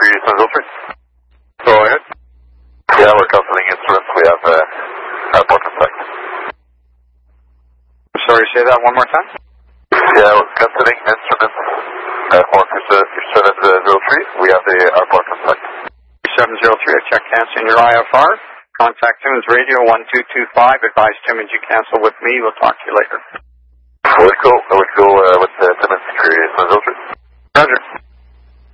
Security, Sunville 3. Go ahead. Yeah, we're counseling instruments. We have airport effect. Sorry, say that one more time? Yeah, we're counseling instruments. Airport 3703. We have the airport effect. 3703, I check canceling your IFR. Contact Timmins Radio 1225. Advise Timmins you cancel with me. We'll talk to you later. We'll go with Timmins Security, Sunville 3. Roger.